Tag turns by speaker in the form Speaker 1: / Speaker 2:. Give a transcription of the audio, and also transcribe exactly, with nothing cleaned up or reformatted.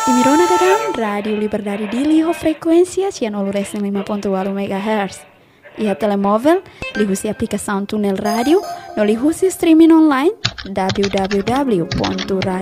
Speaker 1: Imirona dadang Radio Liberdade di liho frekuensia centocinque ponto quattro megahertz. Ia telemóvel, lihusi aplicação Tunel Radio, no lihusi streaming online w w w ponto radio